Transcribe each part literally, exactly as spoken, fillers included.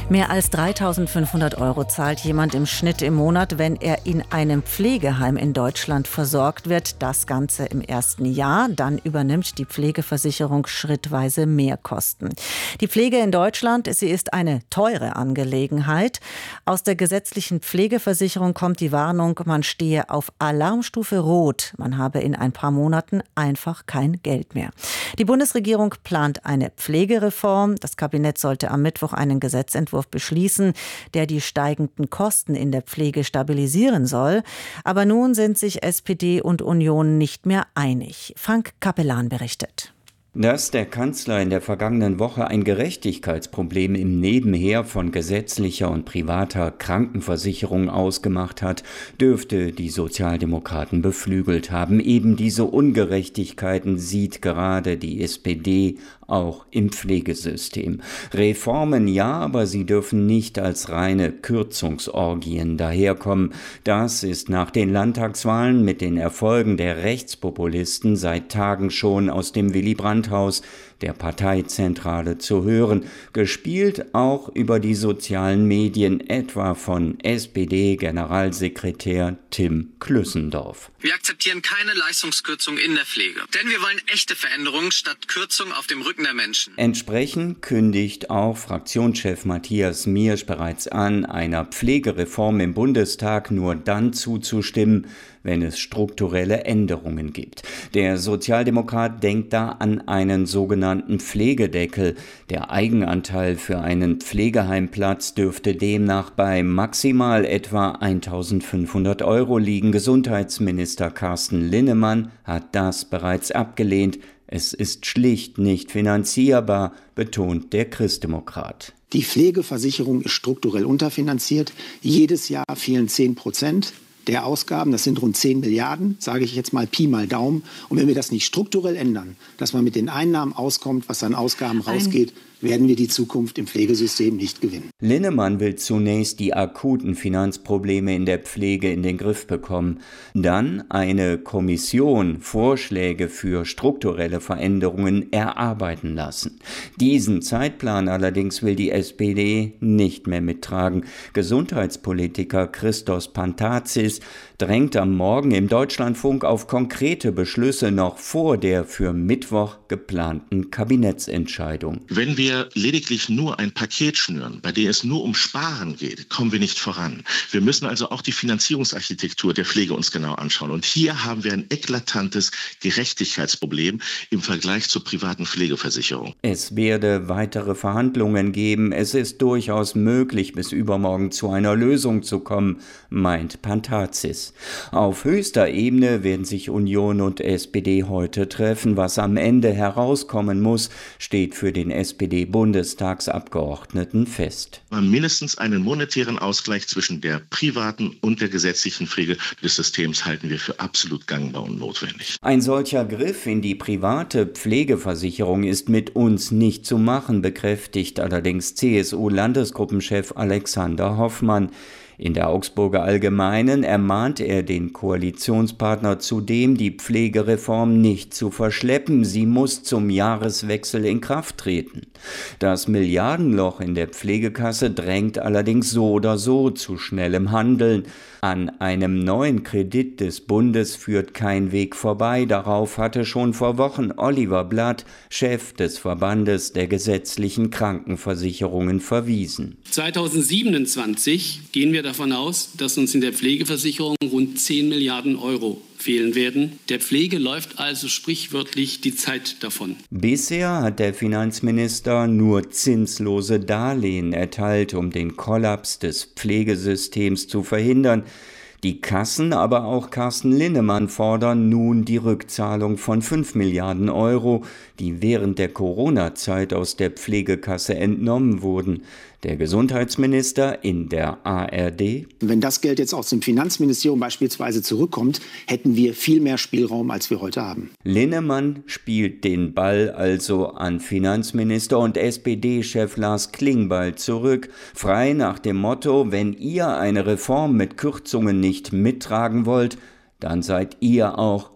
Mehr als dreitausendfünfhundert Euro zahlt jemand im Schnitt im Monat, wenn er in einem Pflegeheim in Deutschland versorgt wird. Das Ganze im ersten Jahr. Dann übernimmt die Pflegeversicherung schrittweise Mehrkosten. Die Pflege in Deutschland, sie ist eine teure Angelegenheit. Aus der gesetzlichen Pflegeversicherung kommt die Warnung, man stehe auf Alarmstufe Rot. Man habe in ein paar Monaten einfach kein Geld mehr. Die Bundesregierung plant eine Pflegereform. Das Kabinett sollte am Mittwoch einen Gesetzentwurf beschließen, der die steigenden Kosten in der Pflege stabilisieren soll. Aber nun sind sich S P D und Union nicht mehr einig. Frank Capellan berichtet. Dass der Kanzler in der vergangenen Woche ein Gerechtigkeitsproblem im Nebenher von gesetzlicher und privater Krankenversicherung ausgemacht hat, dürfte die Sozialdemokraten beflügelt haben. Eben diese Ungerechtigkeiten sieht gerade die S P D auch im Pflegesystem. Reformen ja, aber sie dürfen nicht als reine Kürzungsorgien daherkommen. Das ist nach den Landtagswahlen mit den Erfolgen der Rechtspopulisten seit Tagen schon aus dem Willy-Brandt-Haus der Parteizentrale zu hören, gespielt auch über die sozialen Medien, etwa von S P D-Generalsekretär Tim Klüssendorf. Wir akzeptieren keine Leistungskürzung in der Pflege, denn wir wollen echte Veränderungen statt Kürzung auf dem Rücken der Menschen. Entsprechend kündigt auch Fraktionschef Matthias Miersch bereits an, einer Pflegereform im Bundestag nur dann zuzustimmen, wenn es strukturelle Änderungen gibt. Der Sozialdemokrat denkt da an einen sogenannten Pflegedeckel. Der Eigenanteil für einen Pflegeheimplatz dürfte demnach bei maximal etwa eintausendfünfhundert Euro liegen. Gesundheitsminister Carsten Linnemann hat das bereits abgelehnt. Es ist schlicht nicht finanzierbar, betont der Christdemokrat. Die Pflegeversicherung ist strukturell unterfinanziert. Jedes Jahr fehlen zehn Prozent. Der Ausgaben, das sind rund zehn Milliarden, sage ich jetzt mal Pi mal Daumen. Und wenn wir das nicht strukturell ändern, dass man mit den Einnahmen auskommt, was an Ausgaben rausgeht, werden wir die Zukunft im Pflegesystem nicht gewinnen. Linnemann will zunächst die akuten Finanzprobleme in der Pflege in den Griff bekommen. Dann eine Kommission Vorschläge für strukturelle Veränderungen erarbeiten lassen. Diesen Zeitplan allerdings will die S P D nicht mehr mittragen. Gesundheitspolitiker Christos Pantazis drängt am Morgen im Deutschlandfunk auf konkrete Beschlüsse noch vor der für Mittwoch geplanten Kabinettsentscheidung. Wenn wir lediglich nur ein Paket schnüren, bei dem es nur um Sparen geht, kommen wir nicht voran. Wir müssen also auch die Finanzierungsarchitektur der Pflege uns genau anschauen. Und hier haben wir ein eklatantes Gerechtigkeitsproblem im Vergleich zur privaten Pflegeversicherung. Es werde weitere Verhandlungen geben. Es ist durchaus möglich, bis übermorgen zu einer Lösung zu kommen, meint Pantazis. Auf höchster Ebene werden sich Union und S P D heute treffen. Was am Ende herauskommen muss, steht für den S P D-Bundestagsabgeordneten fest. Mindestens einen monetären Ausgleich zwischen der privaten und der gesetzlichen Pflege des Systems halten wir für absolut gangbar und notwendig. Ein solcher Griff in die private Pflegeversicherung ist mit uns nicht zu machen, bekräftigt allerdings C S U-Landesgruppenchef Alexander Hoffmann. In der Augsburger Allgemeinen ermahnt er den Koalitionspartner zudem, die Pflegereform nicht zu verschleppen. Sie muss zum Jahreswechsel in Kraft treten. Das Milliardenloch in der Pflegekasse drängt allerdings so oder so zu schnellem Handeln. An einem neuen Kredit des Bundes führt kein Weg vorbei. Darauf hatte schon vor Wochen Oliver Blatt, Chef des Verbandes der gesetzlichen Krankenversicherungen, verwiesen. zweitausendsiebenundzwanzig gehen wir davon aus, dass uns in der Pflegeversicherung rund zehn Milliarden Euro fehlen werden. Der Pflege läuft also sprichwörtlich die Zeit davon. Bisher hat der Finanzminister nur zinslose Darlehen erteilt, um den Kollaps des Pflegesystems zu verhindern. Die Kassen, aber auch Carsten Linnemann fordern nun die Rückzahlung von fünf Milliarden Euro, die während der Corona-Zeit aus der Pflegekasse entnommen wurden. Der Gesundheitsminister in der A R D: Wenn das Geld jetzt aus dem Finanzministerium beispielsweise zurückkommt, hätten wir viel mehr Spielraum, als wir heute haben. Linnemann spielt den Ball also an Finanzminister und S P D-Chef Lars Klingbeil zurück, frei nach dem Motto: Wenn ihr eine Reform mit Kürzungen nicht mittragen wollt, dann seid ihr auch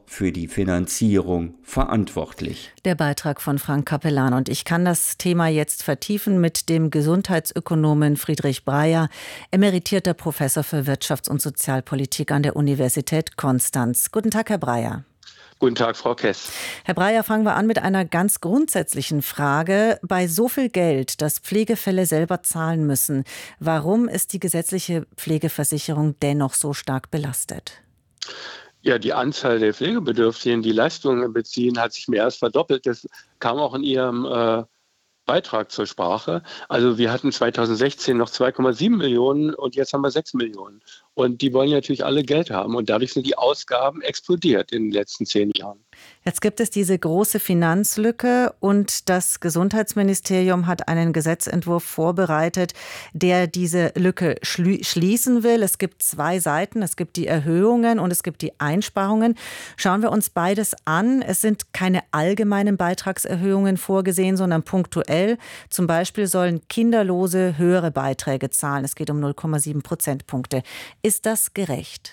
für die Finanzierung verantwortlich. Der Beitrag von Frank Capellan. Und ich kann das Thema jetzt vertiefen mit dem Gesundheitsökonomen Friedrich Breyer, emeritierter Professor für Wirtschafts- und Sozialpolitik an der Universität Konstanz. Guten Tag, Herr Breyer. Guten Tag, Frau Kess. Herr Breyer, fangen wir an mit einer ganz grundsätzlichen Frage. Bei so viel Geld, das Pflegefälle selber zahlen müssen, warum ist die gesetzliche Pflegeversicherung dennoch so stark belastet? Ja, die Anzahl der Pflegebedürftigen, die Leistungen beziehen, hat sich mehr als verdoppelt. Das kam auch in Ihrem äh, Beitrag zur Sprache. Also wir hatten zweitausendsechzehn noch zwei Komma sieben Millionen und jetzt haben wir sechs Millionen. Und die wollen natürlich alle Geld haben. Und dadurch sind die Ausgaben explodiert in den letzten zehn Jahren. Jetzt gibt es diese große Finanzlücke und das Gesundheitsministerium hat einen Gesetzentwurf vorbereitet, der diese Lücke schli- schließen will. Es gibt zwei Seiten, es gibt die Erhöhungen und es gibt die Einsparungen. Schauen wir uns beides an. Es sind keine allgemeinen Beitragserhöhungen vorgesehen, sondern punktuell. Zum Beispiel sollen Kinderlose höhere Beiträge zahlen. Es geht um null Komma sieben Prozentpunkte. Ist das gerecht?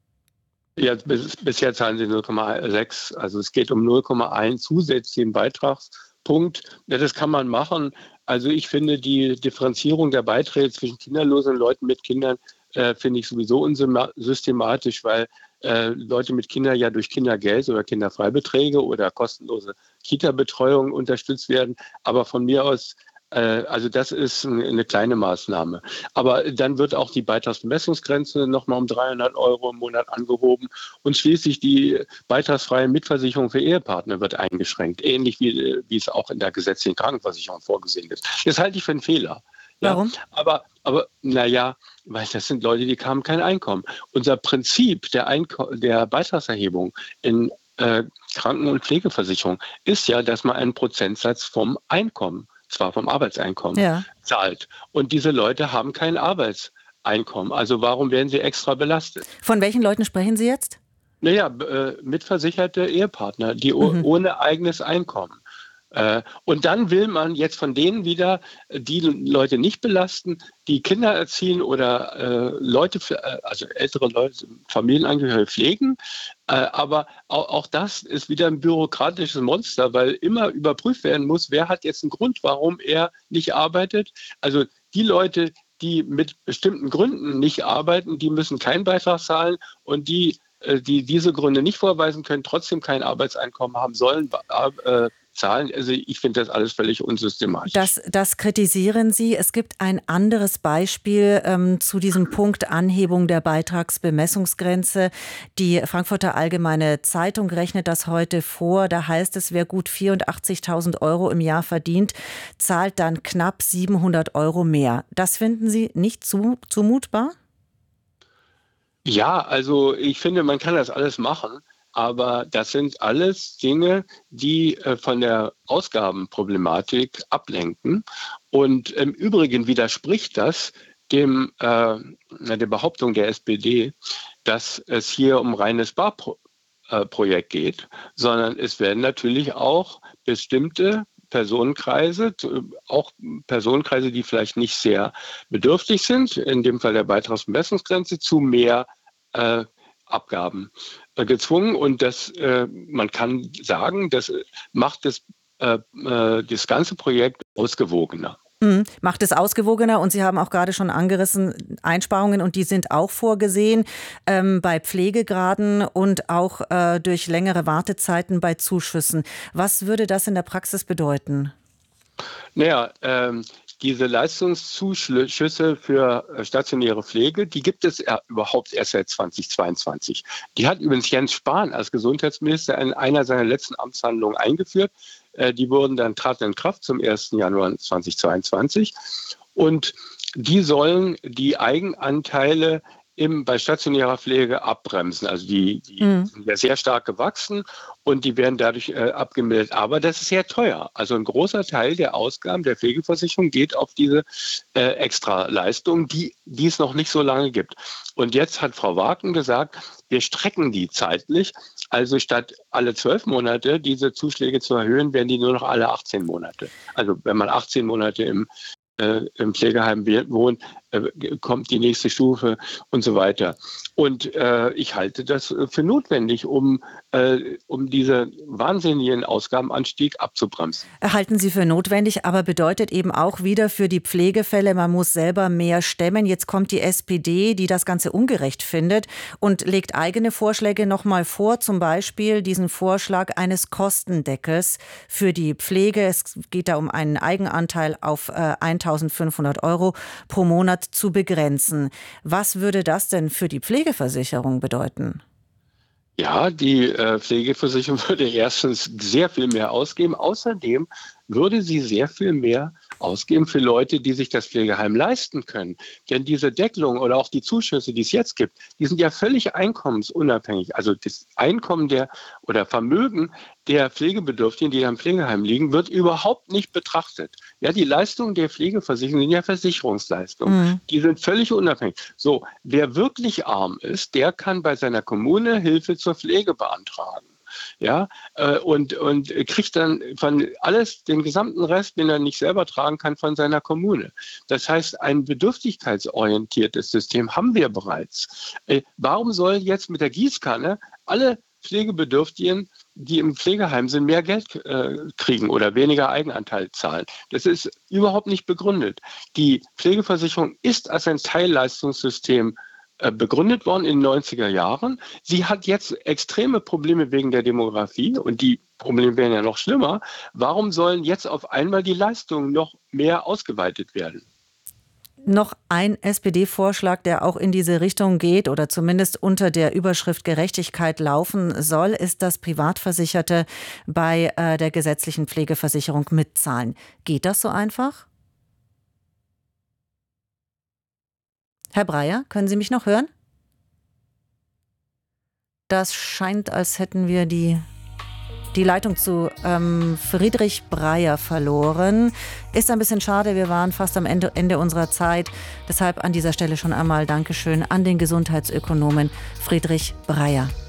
Ja, bis, bisher zahlen sie null Komma sechs. Also es geht um null Komma eins zusätzlichen Beitragspunkt. Ja, das kann man machen. Also ich finde die Differenzierung der Beiträge zwischen Kinderlosen und Leuten mit Kindern äh, finde ich sowieso unsystematisch, weil äh, Leute mit Kindern ja durch Kindergeld oder Kinderfreibeträge oder kostenlose Kita-Betreuung unterstützt werden. Aber von mir aus Also das ist eine kleine Maßnahme. Aber dann wird auch die Beitragsbemessungsgrenze nochmal um dreihundert Euro im Monat angehoben. Und schließlich die beitragsfreie Mitversicherung für Ehepartner wird eingeschränkt. Ähnlich wie, wie es auch in der gesetzlichen Krankenversicherung vorgesehen ist. Das halte ich für einen Fehler. Warum? Ja, aber, aber naja, weil das sind Leute, die haben kein Einkommen. Unser Prinzip der, Einko- der Beitragserhebung in äh, Kranken- und Pflegeversicherung ist ja, dass man einen Prozentsatz vom Einkommen, zwar vom Arbeitseinkommen, ja. zahlt. Und diese Leute haben kein Arbeitseinkommen. Also warum werden sie extra belastet? Von welchen Leuten sprechen Sie jetzt? Naja, äh, mitversicherte Ehepartner, die mhm. ohne eigenes Einkommen. Äh, und dann will man jetzt von denen wieder die Leute nicht belasten, die Kinder erziehen oder äh, Leute, also ältere Leute, Familienangehörige pflegen. Äh, aber auch, auch das ist wieder ein bürokratisches Monster, weil immer überprüft werden muss, wer hat jetzt einen Grund, warum er nicht arbeitet. Also die Leute, die mit bestimmten Gründen nicht arbeiten, die müssen keinen Beitrag zahlen und die, äh, die diese Gründe nicht vorweisen können, trotzdem kein Arbeitseinkommen haben sollen, äh, Zahlen. Also ich finde das alles völlig unsystematisch. Das, das kritisieren Sie. Es gibt ein anderes Beispiel ähm, zu diesem Punkt Anhebung der Beitragsbemessungsgrenze. Die Frankfurter Allgemeine Zeitung rechnet das heute vor. Da heißt es, wer gut vierundachtzigtausend Euro im Jahr verdient, zahlt dann knapp siebenhundert Euro mehr. Das finden Sie nicht zu, zumutbar? Ja, also ich finde, man kann das alles machen. Aber das sind alles Dinge, die äh, von der Ausgabenproblematik ablenken. Und im Übrigen widerspricht das dem, äh, der Behauptung der S P D, dass es hier um reines Sparprojekt geht, sondern es werden natürlich auch bestimmte Personenkreise, auch Personenkreise, die vielleicht nicht sehr bedürftig sind, in dem Fall der Beitragsbemessungsgrenze, zu mehr äh, Abgaben äh, gezwungen. Und das, äh, man kann sagen, das macht das, äh, das ganze Projekt ausgewogener. Mhm. Macht es ausgewogener und Sie haben auch gerade schon angerissen, Einsparungen und die sind auch vorgesehen ähm, bei Pflegegraden und auch äh, durch längere Wartezeiten bei Zuschüssen. Was würde das in der Praxis bedeuten? Naja, ähm, diese Leistungszuschüsse für stationäre Pflege, die gibt es ja überhaupt erst seit zweitausendzweiundzwanzig. Die hat übrigens Jens Spahn als Gesundheitsminister in einer seiner letzten Amtshandlungen eingeführt. Die wurden dann traten in Kraft zum ersten Januar zweitausendzweiundzwanzig. Und die sollen die Eigenanteile im, bei stationärer Pflege abbremsen. Also die, die mhm. sind ja sehr stark gewachsen und die werden dadurch äh, abgemeldet. Aber das ist sehr teuer. Also ein großer Teil der Ausgaben der Pflegeversicherung geht auf diese äh, Extraleistungen, die, die es noch nicht so lange gibt. Und jetzt hat Frau Wagen gesagt, wir strecken die zeitlich. Also statt alle zwölf Monate diese Zuschläge zu erhöhen, werden die nur noch alle achtzehn Monate. Also wenn man achtzehn Monate im Äh, im Pflegeheim wohnt, äh, kommt die nächste Stufe und so weiter. Und äh, ich halte das für notwendig, um, äh, um diesen wahnsinnigen Ausgabenanstieg abzubremsen. Halten Sie für notwendig, aber bedeutet eben auch wieder für die Pflegefälle, man muss selber mehr stemmen. Jetzt kommt die S P D, die das Ganze ungerecht findet und legt eigene Vorschläge noch mal vor, zum Beispiel diesen Vorschlag eines Kostendeckels für die Pflege. Es geht da um einen Eigenanteil auf äh, eintausendfünfhundert Euro pro Monat zu begrenzen. Was würde das denn für die Pflegeversicherung bedeuten? Ja, die äh, Pflegeversicherung würde erstens sehr viel mehr ausgeben. Außerdem würde sie sehr viel mehr ausgeben für Leute, die sich das Pflegeheim leisten können. Denn diese Deckelung oder auch die Zuschüsse, die es jetzt gibt, die sind ja völlig einkommensunabhängig. Also das Einkommen der oder Vermögen der Pflegebedürftigen, die am Pflegeheim liegen, wird überhaupt nicht betrachtet. Ja, die Leistungen der Pflegeversicherung sind ja Versicherungsleistungen. Mhm. Die sind völlig unabhängig. So, wer wirklich arm ist, der kann bei seiner Kommune Hilfe zur Pflege beantragen. Ja, äh, und, und kriegt dann von alles, den gesamten Rest, den er nicht selber tragen kann, von seiner Kommune. Das heißt, ein bedürftigkeitsorientiertes System haben wir bereits. Äh, warum soll jetzt mit der Gießkanne alle Pflegebedürftigen, die im Pflegeheim sind, mehr Geld äh, kriegen oder weniger Eigenanteil zahlen? Das ist überhaupt nicht begründet. Die Pflegeversicherung ist als ein Teilleistungssystem begründet worden in den neunziger Jahren. Sie hat jetzt extreme Probleme wegen der Demografie und die Probleme werden ja noch schlimmer. Warum sollen jetzt auf einmal die Leistungen noch mehr ausgeweitet werden? Noch ein S P D-Vorschlag, der auch in diese Richtung geht oder zumindest unter der Überschrift Gerechtigkeit laufen soll, ist, dass Privatversicherte bei äh, der gesetzlichen Pflegeversicherung mitzahlen. Geht das so einfach? Herr Breyer, können Sie mich noch hören? Das scheint, als hätten wir die, die Leitung zu ähm, Friedrich Breyer verloren. Ist ein bisschen schade, wir waren fast am Ende, Ende unserer Zeit. Deshalb an dieser Stelle schon einmal Dankeschön an den Gesundheitsökonomen Friedrich Breyer.